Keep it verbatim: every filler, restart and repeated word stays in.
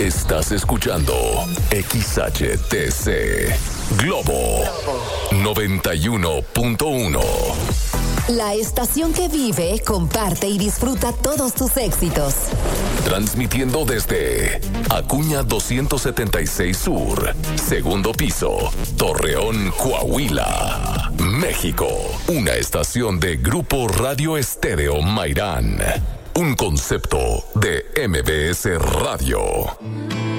Estás escuchando X H T C Globo noventa y uno punto uno. La estación que vive, comparte y disfruta todos tus éxitos. Transmitiendo desde Acuña doscientos setenta y seis Sur, segundo piso, Torreón, Coahuila, México. Una estación de Grupo Radio Estéreo Mairán. Un concepto de M B S Radio.